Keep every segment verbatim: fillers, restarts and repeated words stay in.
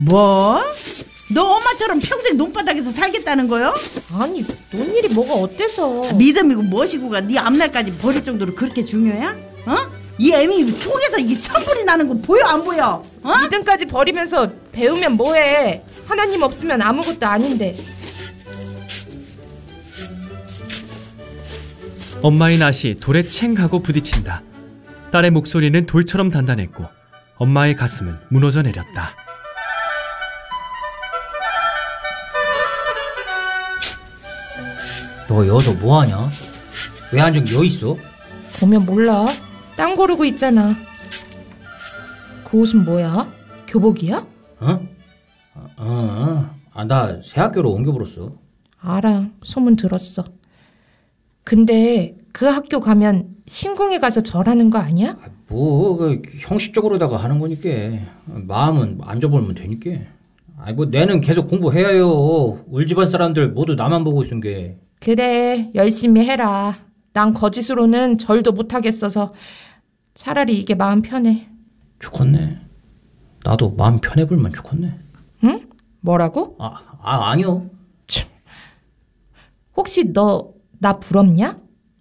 뭐? 너 엄마처럼 평생 논바닥에서 살겠다는 거요? 아니, 논 일이 뭐가 어때서? 믿음이고 무엇이고가 네 앞날까지 버릴 정도로 그렇게 중요해? 어? 이 애미 속에서 이게 천불이 나는 거 보여 안 보여? 어? 믿음까지 버리면서 배우면 뭐해? 하나님 없으면 아무것도 아닌데. 엄마의 낫이 돌에 챙 하고 부딪힌다. 딸의 목소리는 돌처럼 단단했고 엄마의 가슴은 무너져 내렸다. 너 여기서 뭐하냐? 왜 안정 여있어? 보면 몰라. 땅 고르고 있잖아. 그 옷은 뭐야? 교복이야? 어? 어, 어. 아, 나 새 학교로 옮겨버렸어. 알아. 소문 들었어. 근데 그 학교 가면 신궁에 가서 절하는 거 아니야? 아, 뭐 그 형식적으로다가 하는 거니까. 마음은 안 접으면 되니까. 아이 뭐 내는 계속 공부해야 해요. 우리 집안 사람들 모두 나만 보고 있은 게. 그래, 열심히 해라. 난 거짓으로는 절도 못하겠어서 차라리 이게 마음 편해. 좋겠네. 나도 마음 편해불면 좋겠네. 응? 뭐라고? 아, 아 아니요. 참. 혹시 너 나 부럽냐?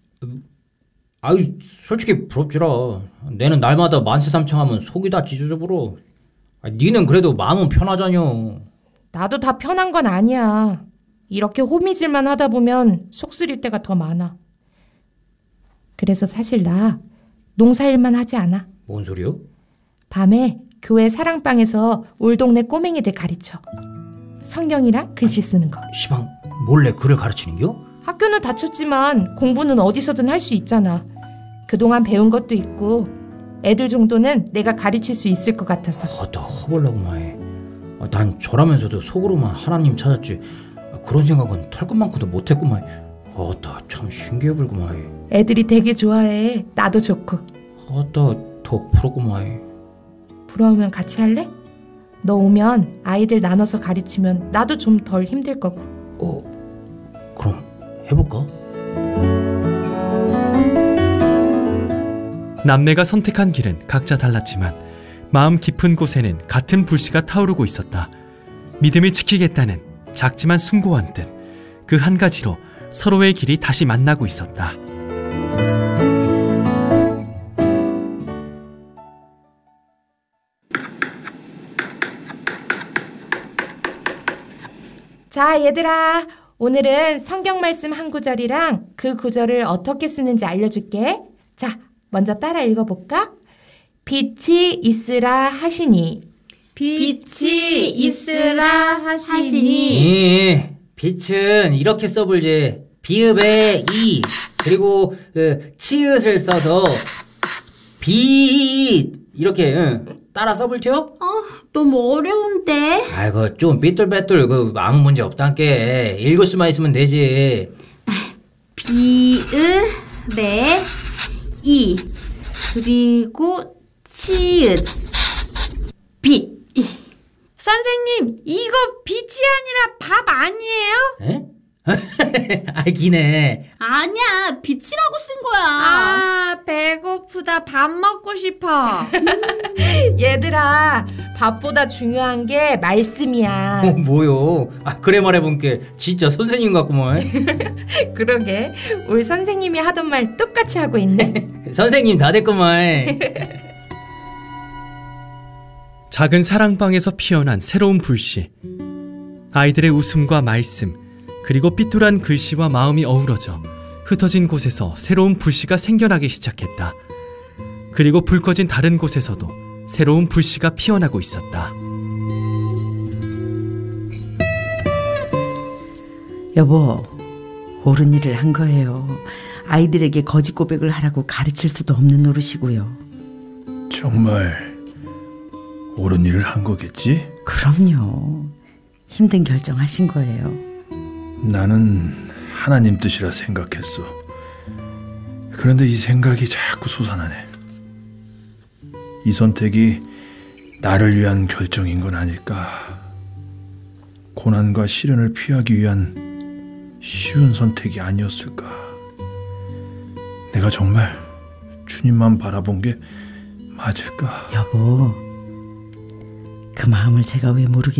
아유 솔직히 부럽지라. 내는 날마다 만세삼창하면 속이 다 찢어져 불어. 아, 니는 그래도 마음은 편하잖여. 나도 다 편한 건 아니야. 이렇게 호미질만 하다 보면 속 쓰릴 때가 더 많아. 그래서 사실 나 농사일만 하지 않아. 뭔 소리요? 밤에 교회 사랑방에서 올 동네 꼬맹이들 가르쳐. 성경이랑 글씨 쓰는 거. 시방 몰래 글을 가르치는겨? 학교는 다쳤지만 공부는 어디서든 할 수 있잖아. 그동안 배운 것도 있고 애들 정도는 내가 가르칠 수 있을 것 같아서. 어따 허벌라고만 해. 아, 난 저라면서도 속으로만 하나님 찾았지. 아, 그런 생각은 털 것만큼도 못했구만. 어따 참 신기해불구만 해. 애들이 되게 좋아해. 나도 좋고. 어따 더 부럽구만 해. 부러우면 같이 할래? 너 오면 아이들 나눠서 가르치면 나도 좀 덜 힘들 거고. 어, 그럼 해볼까? 남매가 선택한 길은 각자 달랐지만 마음 깊은 곳에는 같은 불씨가 타오르고 있었다. 믿음을 지키겠다는 작지만 숭고한 뜻, 그 한 가지로 서로의 길이 다시 만나고 있었다. 자, 얘들아. 오늘은 성경 말씀 한 구절이랑 그 구절을 어떻게 쓰는지 알려줄게. 자, 먼저 따라 읽어볼까? 빛이 있으라 하시니. 빛이 있으라 하시니. 예, 빛은 이렇게 써불지. 비읍에 이 그리고 그 치읓을 써서 빛 이렇게 응. 따라 써볼죠? 어, 너무 어려운데. 아이고 좀 삐뚤빼뚤 그 아무 문제 없단께. 읽을 수만 있으면 되지. 비읍에 이 그리고 치읓 빛. 선생님, 이거 빛이 아니라 밥 아니에요? 에? 아 기네. 아니야, 빛이라고 쓴 거야. 아, 배고프다. 밥 먹고 싶어. 얘들아, 밥보다 중요한 게 말씀이야. 어, 뭐요? 아 그래 말해본게 진짜 선생님 같구만. 그러게, 우리 선생님이 하던 말 똑같이 하고 있네. 선생님 다 됐구만. 작은 사랑방에서 피어난 새로운 불씨. 아이들의 웃음과 말씀, 그리고 삐뚤한 글씨와 마음이 어우러져 흩어진 곳에서 새로운 불씨가 생겨나기 시작했다. 그리고 불 꺼진 다른 곳에서도 새로운 불씨가 피어나고 있었다. 여보, 옳은 일을 한 거예요. 아이들에게 거짓 고백을 하라고 가르칠 수도 없는 노릇이고요. 정말 옳은 일을 한 거겠지? 그럼요. 힘든 결정하신 거예요. 나는 하나님 뜻이라 생각했어. 그런데 이 생각이 자꾸 솟아나네. 이 선택이 나를 위한 결정인 건 아닐까. 고난과 시련을 피하기 위한 쉬운 선택이 아니었을까. 내가 정말 주님만 바라본 게 맞을까. 여보, 그 마음을 제가 왜 모르겠